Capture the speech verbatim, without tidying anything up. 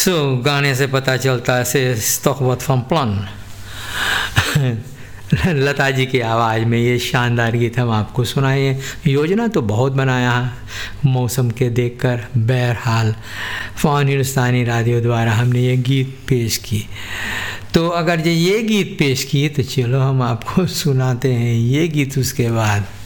सो गाने से पता चलता है से स्टॉकवत फ्रॉम प्लान। लता जी की आवाज़ में ये शानदार गीत हम आपको सुनाए। योजना तो बहुत बनाया है मौसम के देखकर, बहरहाल फ़ॉन हिंदुस्तानी रेडियो द्वारा हमने ये गीत पेश की। तो अगर ये ये गीत पेश किए तो चलो हम आपको सुनाते हैं ये गीत उसके बाद।